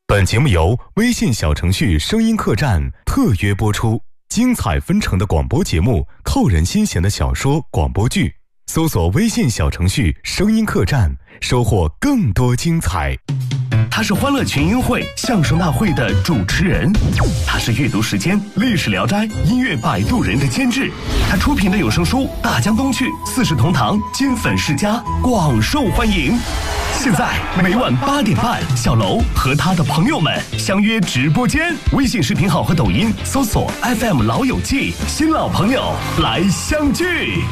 本节目由微信小程序声音客栈特约播出，精彩纷呈的广播节目，扣人心弦的小说广播剧，搜索微信小程序声音客栈，收获更多精彩。 他是欢乐群英会相声大会的主持人，他是阅读时间历史聊斋音乐摆渡人的监制，他出品的有声书《大江东去》《四世同堂》金粉世家广受欢迎。现在每晚8点半，小楼和他的朋友们相约直播间，微信视频号和抖音搜索 FM 老友记，新老朋友来相聚。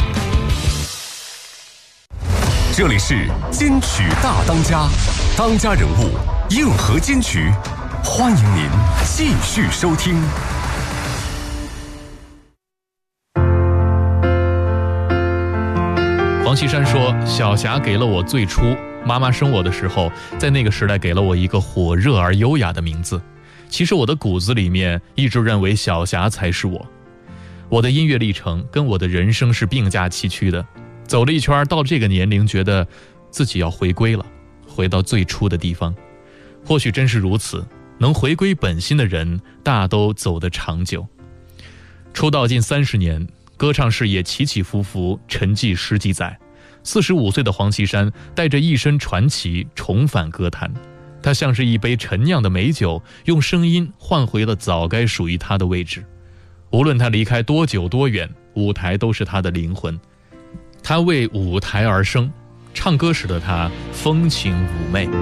这里是金曲大当家，当家人物硬核金曲，欢迎您继续收听。 黄绮珊说，小霞给了我最初，妈妈生我的时候，在那个时代给了我一个火热而优雅的名字。其实我的骨子里面一直认为小霞才是我。我的音乐历程跟我的人生是并驾齐驱的，走了一圈，到这个年龄，觉得自己要回归了，回到最初的地方。或许真是如此，能回归本心的人大都走得长久。出道近30年，歌唱事业起起伏伏，沉寂10几载。45岁的黄绮珊带着一身传奇重返歌坛，她像是一杯陈酿的美酒，用声音换回了早该属于她的位置。无论她离开多久多远，舞台都是她的灵魂。她为舞台而生，唱歌时的她风情妩媚。